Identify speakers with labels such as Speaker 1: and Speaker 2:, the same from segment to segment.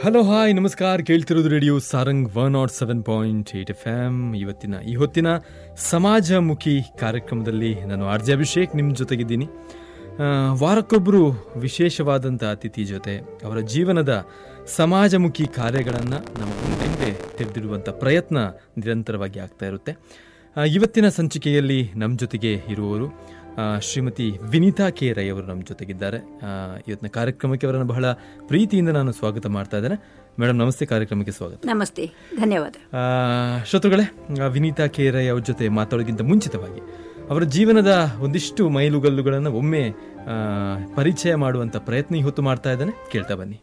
Speaker 1: Hello hi ನಮಸ್ಕಾರ. ಕೇಳ್ತಿರೋದು radio Sarang 107.8 FM. ಈ ಹೊತ್ತಿನ ಸಮಾಜಮುಖಿ ಕಾರ್ಯಕ್ರಮದಲ್ಲಿ ನಾನು ಆರ್ ಜೆ ಅಭಿಷೇಕ್ ನಿಮ್ಮ ಜೊತೆಗಿದ್ದೀನಿ. ವಾರಕ್ಕೊಬ್ಬರು ವಿಶೇಷವಾದಂಥ ಅತಿಥಿ ಜೊತೆ ಅವರ ಜೀವನದ ಸಮಾಜಮುಖಿ ಕಾರ್ಯಗಳನ್ನು ನಮ್ಮ ಮುಂದೆ ತೆರೆದಿಡುವಂಥ ಪ್ರಯತ್ನ ನಿರಂತರವಾಗಿ ಆಗ್ತಾ ಇರುತ್ತೆ. ಇವತ್ತಿನ ಸಂಚಿಕೆಯಲ್ಲಿ ನಮ್ಮ ಜೊತೆಗೆ ಇರುವವರು ಶ್ರೀಮತಿ ವಿನೀತಾ ಕೆ ರೈ ಅವರು ನಮ್ಮ ಜೊತೆಗಿದ್ದಾರೆ. ಇವತ್ತಿನ ಕಾರ್ಯಕ್ರಮಕ್ಕೆ ಅವರನ್ನು ಬಹಳ ಪ್ರೀತಿಯಿಂದ ನಾನು ಸ್ವಾಗತ ಮಾಡ್ತಾ ಇದ್ದೇನೆ. ಮೇಡಮ್ ನಮಸ್ತೆ, ಕಾರ್ಯಕ್ರಮಕ್ಕೆ ಸ್ವಾಗತ.
Speaker 2: ನಮಸ್ತೆ, ಧನ್ಯವಾದ.
Speaker 1: ಶ್ರೋತೃಗಳೇ, ವಿನೀತಾ ಕೆ ರೈ ಅವ್ರ ಜೊತೆ ಮಾತಾಡೋದಕ್ಕಿಂತ ಮುಂಚಿತವಾಗಿ ಅವರ ಜೀವನದ ಒಂದಿಷ್ಟು ಮೈಲುಗಲ್ಲುಗಳನ್ನು ಒಮ್ಮೆ ಪರಿಚಯ ಮಾಡುವಂಥ ಪ್ರಯತ್ನ ಇವತ್ತು ಮಾಡ್ತಾ ಇದ್ದೇನೆ. ಕೇಳ್ತಾ ಬನ್ನಿ.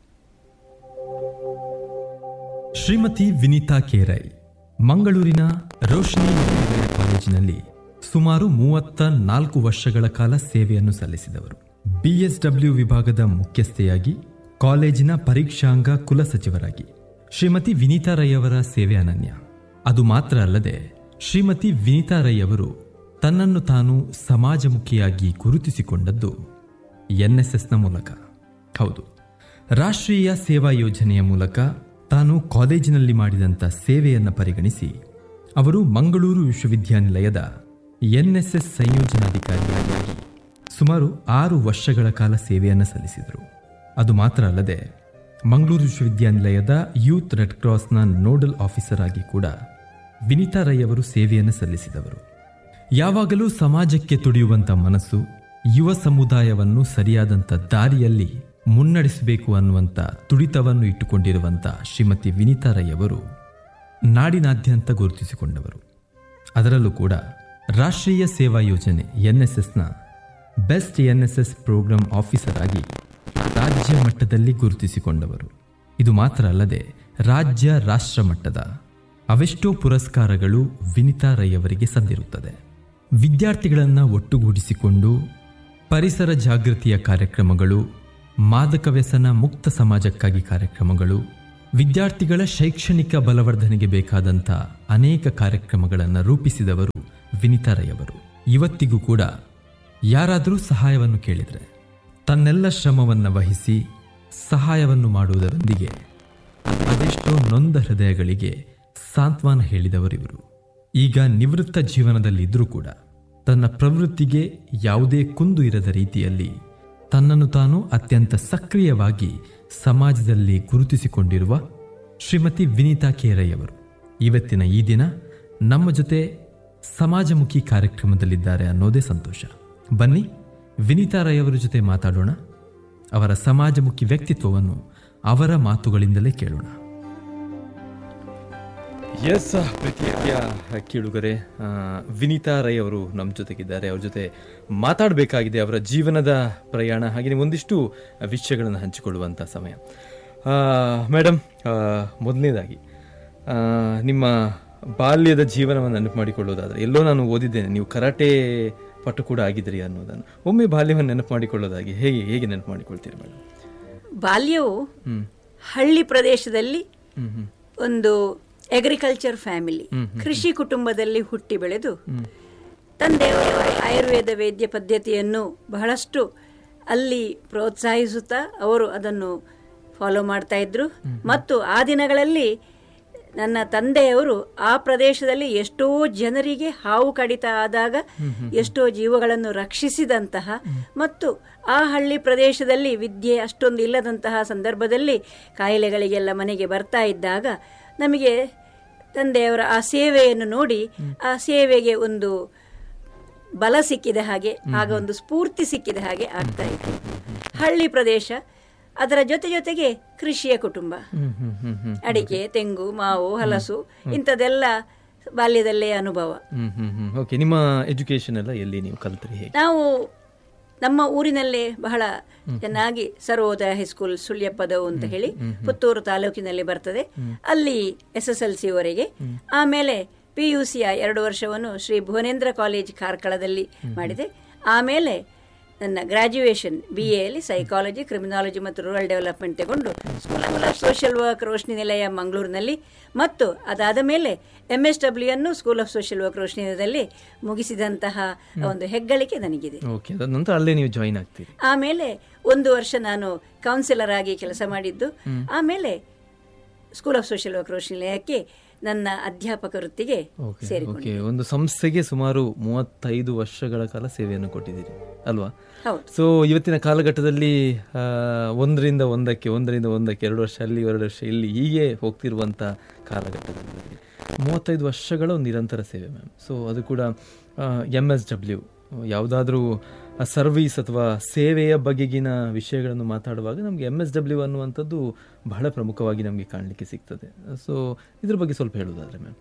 Speaker 1: ಶ್ರೀಮತಿ ವಿನೀತಾ ಕೆ ರೈ ಮಂಗಳೂರಿನ ರೋಶ್ನಿ ಕಾಲೇಜಿನಲ್ಲಿ ಸುಮಾರು 34 ವರ್ಷಗಳ ಕಾಲ ಸೇವೆಯನ್ನು ಸಲ್ಲಿಸಿದವರು. BSW ವಿಭಾಗದ ಮುಖ್ಯಸ್ಥೆಯಾಗಿ, ಕಾಲೇಜಿನ ಪರೀಕ್ಷಾಂಗ ಕುಲಸಚಿವರಾಗಿ ಶ್ರೀಮತಿ ವಿನೀತಾ ರೈ ಅವರ ಸೇವೆ ಅನನ್ಯ. ಅದು ಮಾತ್ರ ಅಲ್ಲದೆ ಶ್ರೀಮತಿ ವಿನೀತಾ ರೈ ಅವರು ತನ್ನನ್ನು ತಾನು ಸಮಾಜಮುಖಿಯಾಗಿ ಗುರುತಿಸಿಕೊಂಡದ್ದು NSSನ ಮೂಲಕ. ಹೌದು, ರಾಷ್ಟ್ರೀಯ ಸೇವಾ ಯೋಜನೆಯ ಮೂಲಕ ತಾನು ಕಾಲೇಜಿನಲ್ಲಿ ಮಾಡಿದಂಥ ಸೇವೆಯನ್ನು ಪರಿಗಣಿಸಿ ಅವರು ಮಂಗಳೂರು ವಿಶ್ವವಿದ್ಯಾನಿಲಯದ NSS ಸಂಯೋಜನಾಧಿಕಾರಿಯಾಗಿ ಸುಮಾರು 6 ವರ್ಷಗಳ ಕಾಲ ಸೇವೆಯನ್ನು ಸಲ್ಲಿಸಿದರು. ಅದು ಮಾತ್ರ ಅಲ್ಲದೆ ಮಂಗಳೂರು ವಿಶ್ವವಿದ್ಯಾನಿಲಯದ ಯೂತ್ ರೆಡ್ ಕ್ರಾಸ್ನ ನೋಡಲ್ ಆಫೀಸರ್ ಆಗಿ ಕೂಡ ವಿನೀತಾ ರೈ ಅವರು ಸೇವೆಯನ್ನು ಸಲ್ಲಿಸಿದವರು. ಯಾವಾಗಲೂ ಸಮಾಜಕ್ಕೆ ತುಡಿಯುವಂಥ ಮನಸ್ಸು, ಯುವ ಸಮುದಾಯವನ್ನು ಸರಿಯಾದಂಥ ದಾರಿಯಲ್ಲಿ ಮುನ್ನಡೆಸಬೇಕು ಅನ್ನುವಂಥ ತುಡಿತವನ್ನು ಇಟ್ಟುಕೊಂಡಿರುವಂಥ ಶ್ರೀಮತಿ ವಿನೀತಾ ರೈ ಅವರು ನಾಡಿನಾದ್ಯಂತ ಗುರುತಿಸಿಕೊಂಡವರು. ಅದರಲ್ಲೂ ಕೂಡ ರಾಷ್ಟ್ರೀಯ ಸೇವಾ ಯೋಜನೆ NSSನ ಬೆಸ್ಟ್ NSS ಪ್ರೋಗ್ರಾಂ ಆಫೀಸರ್ ಆಗಿ ರಾಜ್ಯ ಮಟ್ಟದಲ್ಲಿ ಗುರುತಿಸಿಕೊಂಡವರು. ಇದು ಮಾತ್ರ ಅಲ್ಲದೆ ರಾಜ್ಯ ರಾಷ್ಟ್ರ ಮಟ್ಟದ ಅವೆಷ್ಟೋ ಪುರಸ್ಕಾರಗಳು ವಿನೀತಾ ರೈ ಅವರಿಗೆ ಸಂದಿರುತ್ತದೆ. ವಿದ್ಯಾರ್ಥಿಗಳನ್ನು ಒಟ್ಟುಗೂಡಿಸಿಕೊಂಡು ಪರಿಸರ ಜಾಗೃತಿಯ ಕಾರ್ಯಕ್ರಮಗಳು, ಮಾದಕ ವ್ಯಸನ ಮುಕ್ತ ಸಮಾಜಕ್ಕಾಗಿ ಕಾರ್ಯಕ್ರಮಗಳು, ವಿದ್ಯಾರ್ಥಿಗಳ ಶೈಕ್ಷಣಿಕ ಬಲವರ್ಧನೆಗೆ ಬೇಕಾದಂಥ ಅನೇಕ ಕಾರ್ಯಕ್ರಮಗಳನ್ನು ರೂಪಿಸಿದವರು ವಿನೀತಾ ರೈ ಅವರು. ಇವತ್ತಿಗೂ ಕೂಡ ಯಾರಾದರೂ ಸಹಾಯವನ್ನು ಕೇಳಿದರೆ ತನ್ನೆಲ್ಲ ಶ್ರಮವನ್ನು ವಹಿಸಿ ಸಹಾಯವನ್ನು ಮಾಡುವುದರೊಂದಿಗೆ ಅದೆಷ್ಟೋ ನೊಂದ ಹೃದಯಗಳಿಗೆ ಸಾಂತ್ವನ ಹೇಳಿದವರಿವರು. ಈಗ ನಿವೃತ್ತ ಜೀವನದಲ್ಲಿದ್ದರೂ ಕೂಡ ತನ್ನ ಪ್ರವೃತ್ತಿಗೆ ಯಾವುದೇ ಕುಂದು ಇರದ ರೀತಿಯಲ್ಲಿ ತನ್ನನ್ನು ತಾನು ಅತ್ಯಂತ ಸಕ್ರಿಯವಾಗಿ ಸಮಾಜದಲ್ಲಿ ಗುರುತಿಸಿಕೊಂಡಿರುವ ಶ್ರೀಮತಿ ವಿನೀತಾ ಕೆ ರೈ ಅವರು ಇವತ್ತಿನ ಈ ದಿನ ನಮ್ಮ ಜೊತೆ ಸಮಾಜಮುಖಿ ಕಾರ್ಯಕ್ರಮದಲ್ಲಿದ್ದಾರೆ ಅನ್ನೋದೇ ಸಂತೋಷ. ಬನ್ನಿ, ವಿನೀತಾ ರೈ ಅವರ ಜೊತೆ ಮಾತಾಡೋಣ. ಅವರ ಸಮಾಜಮುಖಿ ವ್ಯಕ್ತಿತ್ವವನ್ನು ಅವರ ಮಾತುಗಳಿಂದಲೇ ಕೇಳೋಣ. ಎಸ್, ಪ್ರೀತಿಯ ಕೇಳುಗರೆ, ವಿನೀತಾ ರೈ ಅವರು ನಮ್ಮ ಜೊತೆಗಿದ್ದಾರೆ. ಅವ್ರ ಜೊತೆ ಮಾತಾಡಬೇಕಾಗಿದೆ. ಅವರ ಜೀವನದ ಪ್ರಯಾಣ, ಹಾಗೆಯೇ ಒಂದಿಷ್ಟು ವಿಷಯಗಳನ್ನು ಹಂಚಿಕೊಳ್ಳುವಂಥ ಸಮಯ. ಮೇಡಮ್, ಮೊದಲನೇದಾಗಿ ನಿಮ್ಮ ಬಾಲ್ಯದ ಜೀವನವನ್ನು ನೆನಪು ಮಾಡಿಕೊಳ್ಳೋದಾದರೆ, ಎಲ್ಲೋ ನಾನು ಓದಿದ್ದೇನೆ ನೀವು ಕರಾಟೆ ಪಟು ಕೂಡ ಆಗಿದ್ರಿ ಅನ್ನೋದನ್ನು. ಒಮ್ಮೆ ಬಾಲ್ಯವನ್ನು ನೆನಪು ಮಾಡಿಕೊಳ್ಳೋದಾಗಿ ಹೇಗೆ ನೆನಪು ಮಾಡಿಕೊಳ್ತೀರಿ ಮೇಡಮ್?
Speaker 2: ಬಾಲ್ಯವು ಹಳ್ಳಿ ಪ್ರದೇಶದಲ್ಲಿ ಒಂದು ಅಗ್ರಿಕಲ್ಚರ್ ಫ್ಯಾಮಿಲಿ, ಕೃಷಿ ಕುಟುಂಬದಲ್ಲಿ ಹುಟ್ಟಿ ಬೆಳೆದು ತಂದೆಯವರ ಆಯುರ್ವೇದ ವೈದ್ಯ ಪದ್ಧತಿಯನ್ನು ಬಹಳಷ್ಟು ಅಲ್ಲಿ ಪ್ರೋತ್ಸಾಹಿಸುತ್ತಾ ಅವರು ಅದನ್ನು ಫಾಲೋ ಮಾಡ್ತಾ ಇದ್ರು. ಮತ್ತು ಆ ದಿನಗಳಲ್ಲಿ ನನ್ನ ತಂದೆಯವರು ಆ ಪ್ರದೇಶದಲ್ಲಿ ಎಷ್ಟೋ ಜನರಿಗೆ ಹಾವು ಕಡಿತ ಆದಾಗ ಎಷ್ಟೋ ಜೀವಗಳನ್ನು ರಕ್ಷಿಸಿದಂತಹ, ಮತ್ತು ಆ ಹಳ್ಳಿ ಪ್ರದೇಶದಲ್ಲಿ ವಿದ್ಯೆ ಅಷ್ಟೊಂದು ಇಲ್ಲದಂತಹ ಸಂದರ್ಭದಲ್ಲಿ ಕಾಯಿಲೆಗಳಿಗೆಲ್ಲ ಮನೆಗೆ ಬರ್ತಾ ಇದ್ದಾಗ ನಮಗೆ ತಂದೆಯವರ ಆ ಸೇವೆಯನ್ನು ನೋಡಿ ಆ ಸೇವೆಗೆ ಒಂದು ಬಲ ಸಿಕ್ಕಿದ ಹಾಗೆ, ಆಗ ಒಂದು ಸ್ಫೂರ್ತಿ ಸಿಕ್ಕಿದ ಹಾಗೆ ಆಗ್ತಾ ಇತ್ತು. ಹಳ್ಳಿ ಪ್ರದೇಶ, ಅದರ ಜೊತೆಗೆ ಕೃಷಿಯ ಕುಟುಂಬ, ಅಡಿಕೆ, ತೆಂಗು, ಮಾವು, ಹಲಸು ಇಂಥದ್ದೆಲ್ಲ ಬಾಲ್ಯದಲ್ಲೇ ಅನುಭವ.
Speaker 1: ನಿಮ್ಮ ಎಜುಕೇಶನ್ ಎಲ್ಲ ಎಲ್ಲಿ ನೀವು ಕಲ್ತ್ರಿ?
Speaker 2: ನಾವು ನಮ್ಮ ಊರಿನಲ್ಲೇ ಬಹಳ ಚೆನ್ನಾಗಿ ಸರ್ವೋದಯ ಹೈಸ್ಕೂಲ್ ಸುಳ್ಯಪ್ಪದವು ಅಂತ ಹೇಳಿ ಪುತ್ತೂರು ತಾಲೂಕಿನಲ್ಲಿ ಬರ್ತದೆ, ಅಲ್ಲಿ SSLC ವರೆಗೆ. ಆಮೇಲೆ PUC 2 ವರ್ಷವನ್ನು ಶ್ರೀ ಭುವನೇಂದ್ರ ಕಾಲೇಜ್ ಕಾರ್ಕಳದಲ್ಲಿ ಮಾಡಿದೆ. ಆಮೇಲೆ ನನ್ನ ಗ್ರಾಜ್ಯುಯೇಷನ್ BAಯಲ್ಲಿ ಸೈಕಾಲಜಿ, ಕ್ರಿಮಿನಾಲಜಿ ಮತ್ತು ರೂರಲ್ ಡೆವಲಪ್ಮೆಂಟ್ ತಗೊಂಡು school of social work Roshni ನಿಲಯ ಮಂಗಳೂರಿನಲ್ಲಿ, ಮತ್ತು ಅದಾದ ಮೇಲೆ MSW ಅನ್ನು school of social work Roshni ನಿಲಯದಲ್ಲಿ ಮುಗಿಸಿದಂತಹ ಒಂದು ಹೆಗ್ಗಳಿಕೆ ನನಗಿದೆ. ಆಮೇಲೆ 1 ವರ್ಷ ನಾನು ಕೌನ್ಸಿಲರ್ ಆಗಿ ಕೆಲಸ ಮಾಡಿದ್ದು. ಆಮೇಲೆ school of social work Roshni ನಿಲಯಕ್ಕೆ ನನ್ನ ಅಧ್ಯಾಪಕ ವೃತ್ತಿಗೆ ಸೇರಿಕೊಂಡೆ.
Speaker 1: ಒಂದು ಸಂಸ್ಥೆಗೆ ಸುಮಾರು 35 ವರ್ಷಗಳ ಕಾಲ ಸೇವೆಯನ್ನು ಕೊಟ್ಟಿದ್ದೀರಿ ಅಲ್ವಾ?
Speaker 2: ಹೌದು.
Speaker 1: ಸೊ ಇವತ್ತಿನ ಕಾಲಘಟ್ಟದಲ್ಲಿ ಒಂದರಿಂದ ಒಂದಕ್ಕೆ 2 ವರ್ಷ ಅಲ್ಲಿ 2 ವರ್ಷ ಇಲ್ಲಿ ಹೀಗೆ ಹೋಗ್ತಿರುವಂಥ ಕಾಲಘಟ್ಟದಲ್ಲಿ 35 ವರ್ಷಗಳ ಒಂದು ನಿರಂತರ ಸೇವೆ ಮ್ಯಾಮ್. ಸೊ ಅದು ಕೂಡ MSW ಯಾವುದಾದ್ರೂ ಸರ್ವೀಸ್ ಅಥವಾ ಸೇವೆಯ ಬಗೆಗಿನ ವಿಷಯಗಳನ್ನು ಮಾತಾಡುವಾಗ ನಮಗೆ MSW ಅನ್ನುವಂಥದ್ದು ಬಹಳ ಪ್ರಮುಖವಾಗಿ ನಮಗೆ ಕಾಣಲಿಕ್ಕೆ ಸಿಗ್ತದೆ. ಸೊ ಇದ್ರ ಬಗ್ಗೆ ಸ್ವಲ್ಪ ಹೇಳೋದಾದ್ರೆ ಮ್ಯಾಮ್.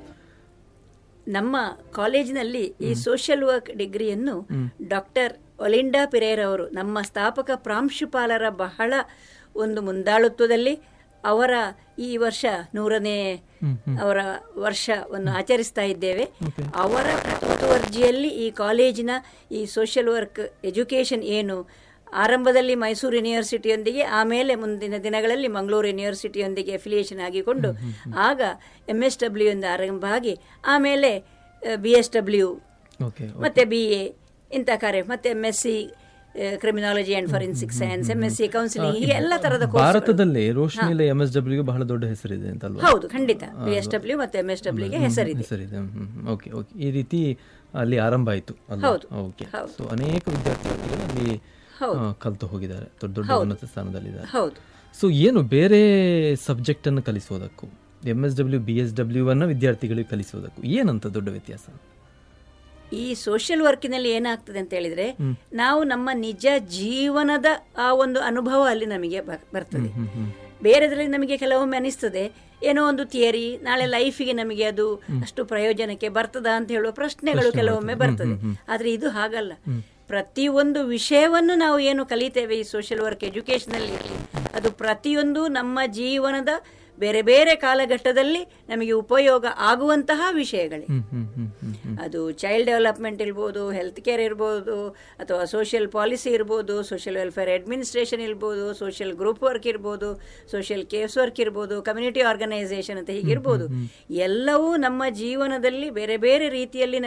Speaker 2: ನಮ್ಮ ಕಾಲೇಜಿನಲ್ಲಿ ಈ social work ಡಿಗ್ರಿಯನ್ನು doctor Olinda Pereira ಅವರು, ನಮ್ಮ ಸ್ಥಾಪಕ ಪ್ರಾಂಶುಪಾಲರ ಬಹಳ ಒಂದು ಮುಂದಾಳುತ್ವದಲ್ಲಿ ಅವರ ಈ ವರ್ಷ 100ನೇ ಅವರ ವರ್ಷವನ್ನು ಆಚರಿಸ್ತಾ ಇದ್ದೇವೆ. ಅವರ ಮುತುವರ್ಜಿಯಲ್ಲಿ ಈ ಕಾಲೇಜಿನ ಈ ಸೋಷಿಯಲ್ ವರ್ಕ್ ಎಜುಕೇಷನ್ ಏನು ಆರಂಭದಲ್ಲಿ ಮೈಸೂರು ಯೂನಿವರ್ಸಿಟಿಯೊಂದಿಗೆ, ಆಮೇಲೆ ಮುಂದಿನ ದಿನಗಳಲ್ಲಿ ಮಂಗಳೂರು ಯೂನಿವರ್ಸಿಟಿಯೊಂದಿಗೆ ಅಫಿಲಿಯೇಷನ್ ಆಗಿಕೊಂಡು ಆಗ MSW ಎಂದು ಆರಂಭ ಆಗಿ ಆಮೇಲೆ BSW ಮತ್ತೆ BA ಇಂಥ ಕಾರ್ಯ, ಮತ್ತೆ MSc criminology and forensic science, MSc counselling, ಹೀಗೆ ಎಲ್ಲ ತರದ
Speaker 1: ಭಾರತದಲ್ಲಿ ರೋಶನಿಯಲ್ಲಿ MSW ಬಹಳ ದೊಡ್ಡ ಹೆಸರಿದೆ ಅಂತಲ್ವಾ?
Speaker 2: ಹೌದು, ಖಂಡಿತ. BSW ಮತ್ತು MSW ಗೆ ಹೆಸರಿದೆ.
Speaker 1: ಓಕೆ ಓಕೆ, ಈ ರೀತಿ ಅಲ್ಲಿ ಆರಂಭ ಆಯಿತು.
Speaker 2: ಹೌದು.
Speaker 1: ಓಕೆ. ಸೊ ಅನೇಕ ವಿದ್ಯಾರ್ಥಿಗಳು ಅಲ್ಲಿ ಕಲಿತು ಹೋಗಿದ್ದಾರೆ, ದೊಡ್ಡ ದೊಡ್ಡ ಉನ್ನತ ಸ್ಥಾನದಲ್ಲಿದ್ದಾರೆ.
Speaker 2: ಹೌದು.
Speaker 1: ಸೊ ಏನು ಬೇರೆ ಸಬ್ಜೆಕ್ಟ್ ಅನ್ನು ಕಲಿಸೋದಕ್ಕೂ MSW BSW ಅನ್ನ ವಿದ್ಯಾರ್ಥಿಗಳಿಗೆ ಕಲಿಸೋದಕ್ಕೂ ಏನಂತ ದೊಡ್ಡ ವ್ಯತ್ಯಾಸ?
Speaker 2: ಈ ಸೋಷಿಯಲ್ ವರ್ಕಿನಲ್ಲಿ ಏನಾಗ್ತದೆ ಅಂತ ಹೇಳಿದ್ರೆ, ನಾವು ನಮ್ಮ ನಿಜ ಜೀವನದ ಆ ಒಂದು ಅನುಭವ ಅಲ್ಲಿ ನಮಗೆ ಬರ್ತದೆ. ಬೇರೆದ್ರಲ್ಲಿ ನಮಗೆ ಕೆಲವೊಮ್ಮೆ ಅನಿಸ್ತದೆ ಏನೋ ಒಂದು ಥಿಯರಿ, ನಾಳೆ ಲೈಫಿಗೆ ನಮಗೆ ಅದು ಅಷ್ಟು ಪ್ರಯೋಜನಕ್ಕೆ ಬರ್ತದಾ ಅಂತ ಹೇಳುವ ಪ್ರಶ್ನೆಗಳು ಕೆಲವೊಮ್ಮೆ ಬರ್ತದೆ. ಆದರೆ ಇದು ಹಾಗಲ್ಲ. ಪ್ರತಿಯೊಂದು ವಿಷಯವನ್ನು ನಾವು ಏನು ಕಲಿತೇವೆ ಈ ಸೋಷಿಯಲ್ ವರ್ಕ್ ಎಜುಕೇಷನಲ್ಲಿ, ಅದು ಪ್ರತಿಯೊಂದು ನಮ್ಮ ಜೀವನದ ಬೇರೆ ಬೇರೆ ಕಾಲಘಟ್ಟದಲ್ಲಿ ನಮಗೆ ಉಪಯೋಗ ಆಗುವಂತಹ ವಿಷಯಗಳೇ. ಅದು ಚೈಲ್ಡ್ ಡೆವಲಪ್ಮೆಂಟ್ ಇರ್ಬೋದು, ಹೆಲ್ತ್ ಕೇರ್ ಇರ್ಬೋದು, ಅಥವಾ ಸೋಷಿಯಲ್ ಪಾಲಿಸಿ ಇರ್ಬೋದು, ಸೋಷಿಯಲ್ ವೆಲ್ಫೇರ್ ಅಡ್ಮಿನಿಸ್ಟ್ರೇಷನ್ ಇರ್ಬೋದು, ಸೋಷಿಯಲ್ ಗ್ರೂಪ್ ವರ್ಕ್ ಇರ್ಬೋದು, ಸೋಷಿಯಲ್ ಕೇಸ್ ವರ್ಕ್ ಇರ್ಬೋದು, ಕಮ್ಯುನಿಟಿ ಆರ್ಗನೈಸೇಷನ್ ಅಂತ ಹೀಗಿರ್ಬೋದು. ಎಲ್ಲವೂ ನಮ್ಮ ಜೀವನದಲ್ಲಿ ಬೇರೆ ಬೇರೆ ರೀತಿಯಲ್ಲಿ